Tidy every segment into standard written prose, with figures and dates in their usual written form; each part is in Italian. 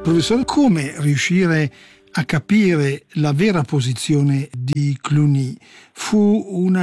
Professore, come riuscire a capire la vera posizione di Cluny? Fu un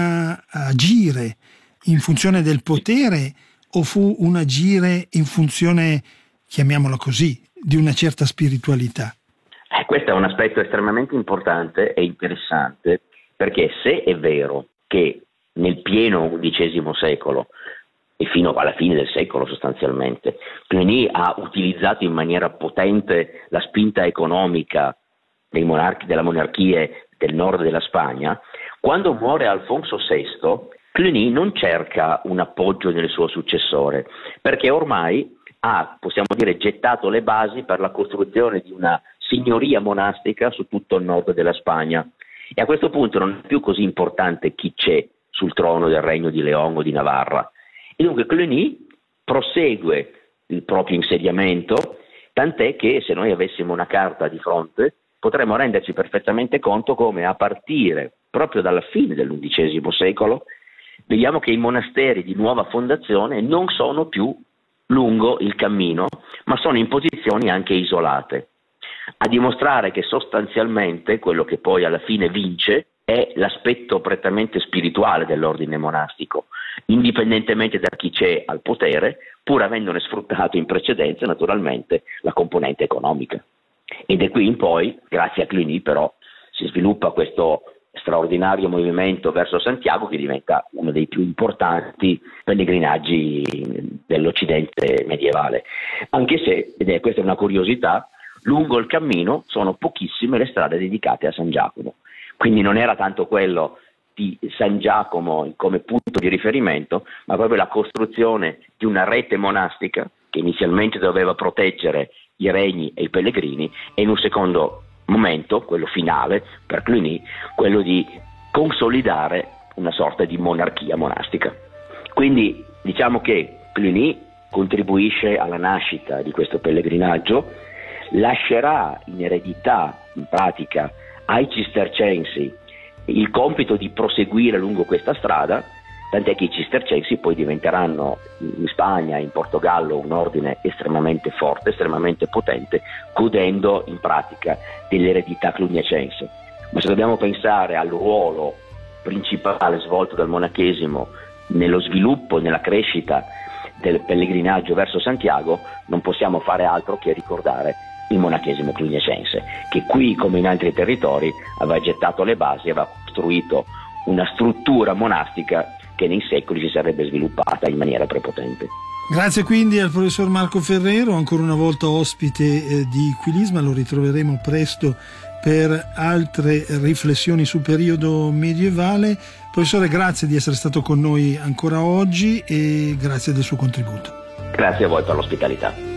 agire in funzione del potere o fu un agire in funzione, chiamiamolo così, di una certa spiritualità? Questo è un aspetto estremamente importante e interessante, perché se è vero che nel pieno XI secolo e fino alla fine del secolo sostanzialmente, Cluny ha utilizzato in maniera potente la spinta economica della monarchie del nord della Spagna, quando muore Alfonso VI, Cluny non cerca un appoggio nel suo successore, perché ormai ha, possiamo dire, gettato le basi per la costruzione di una signoria monastica su tutto il nord della Spagna. E a questo punto non è più così importante chi c'è sul trono del regno di León o di Navarra. E dunque Cluny prosegue il proprio insediamento, tant'è che se noi avessimo una carta di fronte potremmo renderci perfettamente conto come a partire proprio dalla fine dell'XI secolo vediamo che i monasteri di nuova fondazione non sono più lungo il cammino, ma sono in posizioni anche isolate, a dimostrare che sostanzialmente quello che poi alla fine vince è l'aspetto prettamente spirituale dell'ordine monastico, indipendentemente da chi c'è al potere, pur avendone sfruttato in precedenza naturalmente la componente economica. Ed è qui in poi, grazie a Cluny però, si sviluppa questo straordinario movimento verso Santiago che diventa uno dei più importanti pellegrinaggi dell'Occidente medievale. Anche se, ed è questa una curiosità, lungo il cammino sono pochissime le strade dedicate a San Giacomo. Quindi non era tanto quello di San Giacomo come punto di riferimento, ma proprio la costruzione di una rete monastica che inizialmente doveva proteggere i regni e i pellegrini e in un secondo momento, quello finale per Cluny, quello di consolidare una sorta di monarchia monastica. Quindi diciamo che Cluny contribuisce alla nascita di questo pellegrinaggio, lascerà in eredità, in pratica, ai cistercensi il compito di proseguire lungo questa strada, tant'è che i cistercensi poi diventeranno in Spagna, in Portogallo, un ordine estremamente forte, estremamente potente, godendo in pratica dell'eredità cluniacense. Ma se dobbiamo pensare al ruolo principale svolto dal monachesimo nello sviluppo, nella crescita del pellegrinaggio verso Santiago, non possiamo fare altro che ricordare il monachesimo cluniacense, che qui come in altri territori aveva gettato le basi, aveva costruito una struttura monastica che nei secoli si sarebbe sviluppata in maniera prepotente. Grazie quindi al professor Marco Ferrero, ancora una volta ospite di Quilisma. Lo ritroveremo presto per altre riflessioni sul periodo medievale. Professore, grazie di essere stato con noi ancora oggi e grazie del suo contributo. Grazie a voi per l'ospitalità.